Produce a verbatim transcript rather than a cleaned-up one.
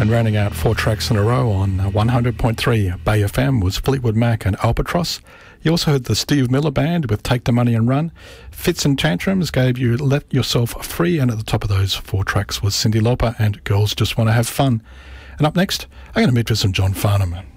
And rounding out four tracks in a row on one hundred point three Bay F M was Fleetwood Mac and Albatross. You also heard the Steve Miller Band with Take the Money and Run. Fits and Tantrums gave you Let Yourself Free, and at the top of those four tracks was Cyndi Lauper and Girls Just Want to Have Fun. And up next, I'm going to meet with some John Farnham.